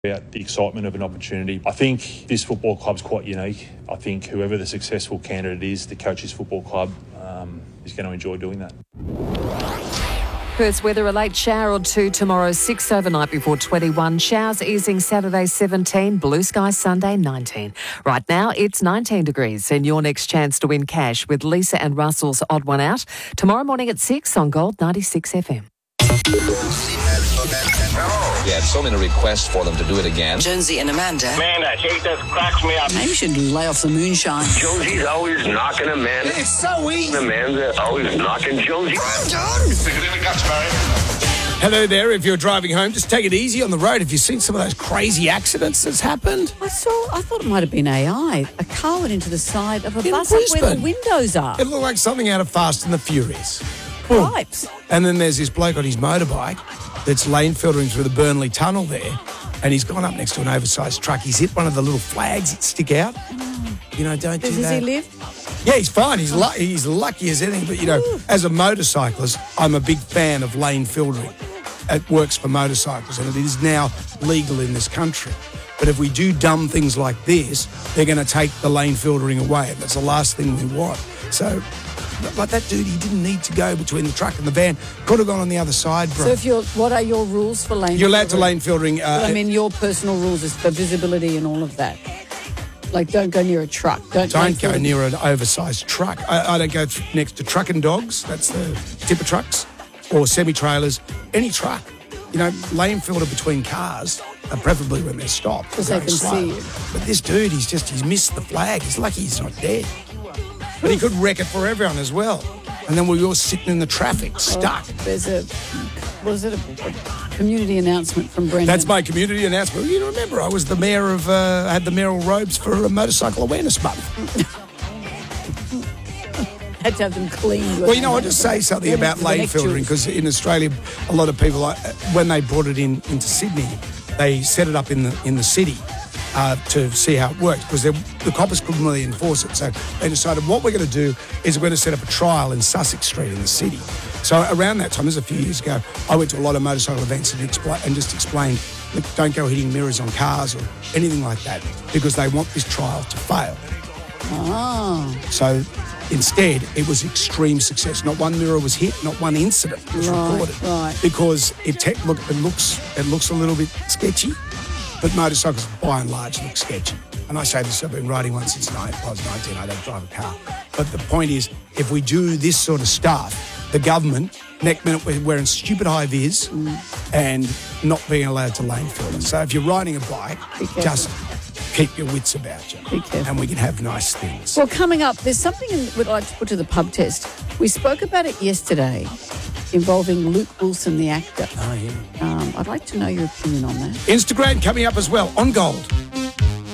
about the excitement of an opportunity. I think this football club's quite unique. I think whoever the successful candidate is, the coach's football club, is going to enjoy doing that. Perth's weather, a late shower or two tomorrow, 6 overnight before 21. Showers easing Saturday 17, blue skies Sunday 19. Right now it's 19 degrees and your next chance to win cash with Lisa and Russell's Odd One Out. Tomorrow morning at 6 on Gold 96 FM. We had so many requests for them to do it again. Jonesy and Amanda. Man, that hate just cracks me up. Maybe you should lay off the moonshine. Jonesy's always knocking Amanda. It's so easy. Amanda always knocking Jonesy. I'm done. Stick it in the guts, Barry. Hello there. If you're driving home, just take it easy on the road. Have you seen some of those crazy accidents that's happened? I thought it might have been AI. A car went into the side of a In bus up where the Brisbane. windows are. It looked like something out of Fast and the Furious. Pipes. And then there's this bloke on his motorbike that's lane filtering through the Burnley Tunnel there, and he's gone up next to an oversized truck. He's hit one of the little flags that stick out. You know, don't do that. Does he live? Yeah, he's fine. He's lucky as anything. But, you know, as a motorcyclist, I'm a big fan of lane filtering. It works for motorcycles, and it is now legal in this country. But if we do dumb things like this, they're going to take the lane filtering away, and that's the last thing we want. So, like that dude, he didn't need to go between the truck and the van. Could have gone on the other side, bro. So what are your rules for lane You're allowed to filtering? lane filtering. I mean, your personal rules is for visibility and all of that. Like, don't go near a truck. Don't go near an oversized truck. I don't go next to truck and dogs. That's the tipper trucks or semi-trailers. Any truck. You know, lane filter between cars, preferably when they're stopped. Because they can see you. But this dude, he's missed the flag. He's lucky he's not dead. But he could wreck it for everyone as well. And then we were all sitting in the traffic, stuck. There's a community announcement from Brendan? That's my community announcement. You remember, I was the mayor of, I had the mayoral robes for a Motorcycle Awareness Month. Had to have them cleaned. Well, you know, I'll just say something about lane filtering, because in Australia, a lot of people, when they brought it into Sydney, they set it up in the city to see how it worked, because the coppers couldn't really enforce it. So they decided what we're going to do is we're going to set up a trial in Sussex Street in the city. So around that time, this was a few years ago, I went to a lot of motorcycle events and just explained, look, don't go hitting mirrors on cars or anything like that, because they want this trial to fail. Oh. So instead, it was extreme success. Not one mirror was hit, not one incident was recorded. Right. Because it looks a little bit sketchy, but motorcycles by and large look sketchy. And I say this, I've been riding one since I was 19, I don't drive a car. But the point is, if we do this sort of stuff, the government, next minute we're wearing stupid high vis and not being allowed to lane filter. So if you're riding a bike, just keep your wits about you, and we can have nice things. Well, coming up, there's something we'd like to put to the pub test. We spoke about it yesterday, involving Luke Wilson, the actor. Oh, yeah. I'd like to know your opinion on that. Instagram coming up as well, on Gold.